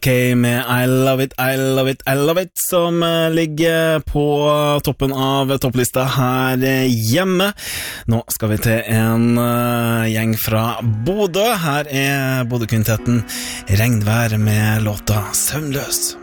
Kay med I Love It, I Love It, I Love It, som ligger på toppen av topplista her hjemme. Nå skal vi til en gjeng fra Bodø. Her er Bodø-kvintetten Regnvær med låta Søvnløs.